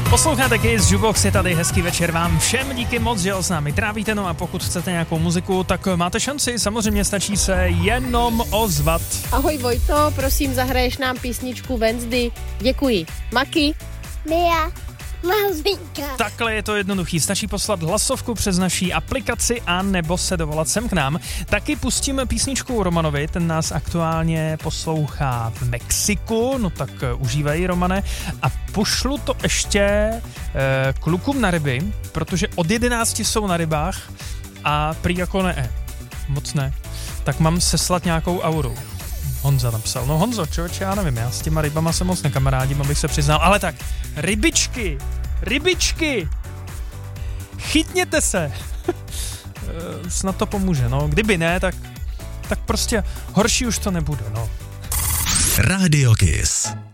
Posloucháte Kiss Jukebox, je tady hezký večer vám všem, díky moc, že ho s námi trávíte, no a pokud chcete nějakou muziku, tak máte šanci, samozřejmě stačí se jenom ozvat. Ahoj Vojto, prosím zahraješ nám písničku Wednesday, děkuji. Maki? Mia. Malvinka. Takhle je to jednoduchý, stačí poslat hlasovku přes naší aplikaci a nebo se dovolat sem k nám. Taky pustíme písničku Romanovi, ten nás aktuálně poslouchá v Mexiku, no tak užívej, Romane. A pošlu to ještě klukům na ryby, protože od 11 jsou na rybách a prý jako ne, moc ne. Tak mám seslat nějakou auru. Honza napsal. No Honzo, člověče, já nevím, já s těma rybama se moc nekamarádím, abych se přiznal. Ale tak, rybičky, chytněte se. Snad to pomůže, no. Kdyby ne, tak prostě horší už to nebude, no. Radio Kiss.